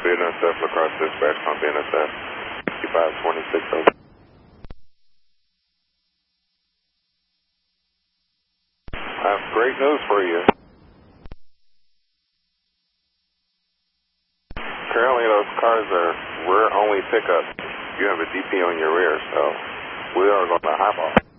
BNSF, Lacrosse Dispatch on BNSF, 5526 over. I have great news for you. Currently those cars are rear-only pickups. You have a DP on your rear, so we are going to hop off.